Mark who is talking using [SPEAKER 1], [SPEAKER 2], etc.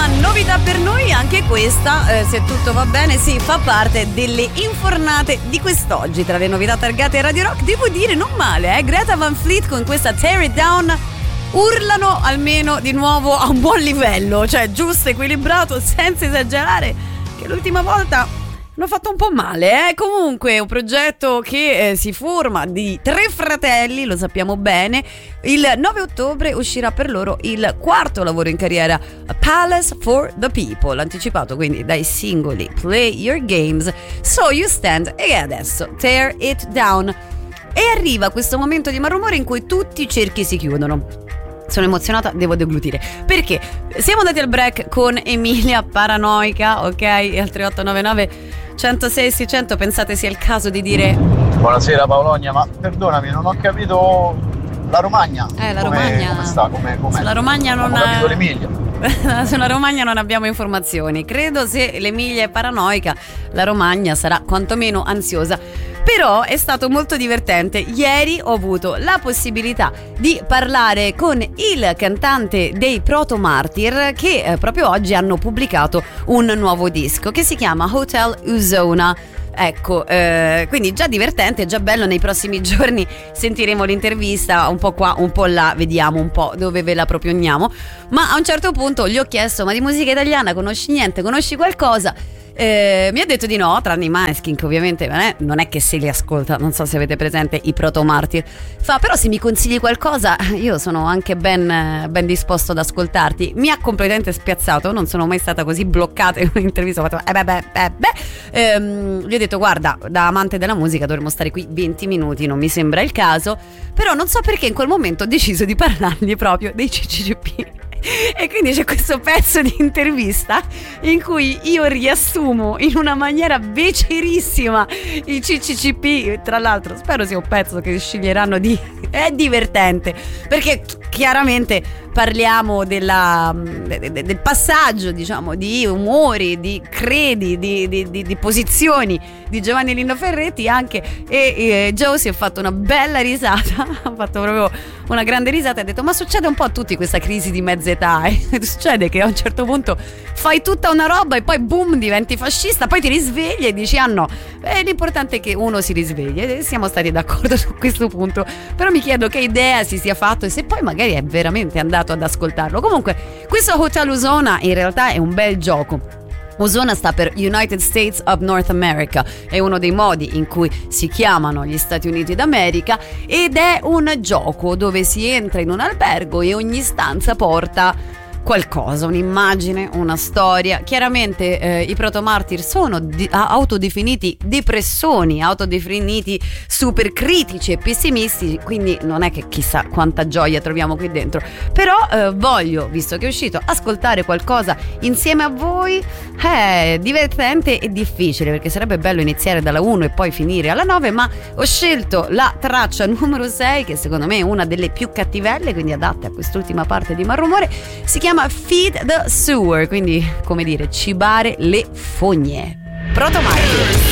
[SPEAKER 1] ma novità per noi anche questa, se tutto va bene, sì, fa parte delle infornate di quest'oggi. Tra le novità targate Radio Rock, devo dire non male, Greta Van Fleet con questa Tear It Down urlano almeno di nuovo a un buon livello, cioè giusto, equilibrato, senza esagerare, che l'ultima volta hanno fatto un po' male, Comunque è un progetto che si forma di 3 fratelli, lo sappiamo bene. Il 9 ottobre uscirà per loro il 4º lavoro in carriera, A Palace for the People, anticipato quindi dai singoli Play Your Games, So You Stand e adesso Tear It Down. E arriva questo momento di malumore in cui tutti i cerchi si chiudono. Sono emozionata, devo deglutire, perché siamo andati al break con Emilia Paranoica, ok? E al 3899 106 600, pensate sia il caso di dire
[SPEAKER 2] buonasera Paolonia, ma perdonami, non ho capito la Romagna.
[SPEAKER 1] La Romagna
[SPEAKER 2] come sta? Com'è?
[SPEAKER 1] La Romagna non
[SPEAKER 2] ho capito l'Emilia.
[SPEAKER 1] Sulla Romagna non abbiamo informazioni. Credo se l'Emilia è paranoica, la Romagna sarà quantomeno ansiosa. Però è stato molto divertente. Ieri ho avuto la possibilità di parlare con il cantante dei Proto Martyr, che proprio oggi hanno pubblicato un nuovo disco che si chiama Hotel Uzona. Ecco, quindi già divertente, già bello. Nei prossimi giorni sentiremo l'intervista un po' qua, un po' là, vediamo un po' dove ve la proponiamo. Ma a un certo punto gli ho chiesto: ma di musica italiana conosci niente? Conosci qualcosa? Mi ha detto di no, tranne i Maneskin, che ovviamente non è che se li ascolta. Non so se avete presente i Proto Martyr. Fa: però se mi consigli qualcosa io sono anche ben disposto ad ascoltarti. Mi ha completamente spiazzato, non sono mai stata così bloccata in un'intervista. Ho fatto gli ho detto: guarda, da amante della musica dovremmo stare qui 20 minuti, non mi sembra il caso. Però non so perché in quel momento ho deciso di parlargli proprio dei CCCP. E quindi c'è questo pezzo di intervista in cui io riassumo in una maniera becerissima i CCCP. Tra l'altro spero sia un pezzo che sceglieranno di... È divertente perché chiaramente parliamo del passaggio, diciamo, di umori, di credi, di posizioni di Giovanni Lino Ferretti anche. E Joe si è fatto una bella risata, ha fatto proprio una grande risata e ha detto: ma succede un po' a tutti questa crisi di mezza età, succede che a un certo punto fai tutta una roba e poi boom diventi fascista, poi ti risvegli e dici: ah no, l'importante è che uno si risveglia. E siamo stati d'accordo su questo punto, però mi chiedo che idea si sia fatto e se poi magari è veramente andato ad ascoltarlo. Comunque questo Hotel Uzona in realtà è un bel gioco. Uzona sta per United States of North America, è uno dei modi in cui si chiamano gli Stati Uniti d'America, ed è un gioco dove si entra in un albergo e ogni stanza porta qualcosa, un'immagine, una storia. Chiaramente i Proto Martyr sono autodefiniti depressoni, autodefiniti super critici e pessimisti, quindi non è che chissà quanta gioia troviamo qui dentro. Però voglio, visto che è uscito, ascoltare qualcosa insieme a voi. È divertente e difficile perché sarebbe bello iniziare dalla 1 e poi finire alla 9, ma ho scelto la traccia numero 6, che secondo me è una delle più cattivelle, quindi adatte a quest'ultima parte di Malrumore. Si chiama Feed the Sewer, quindi come dire, cibare le fogne. Proto Martyr.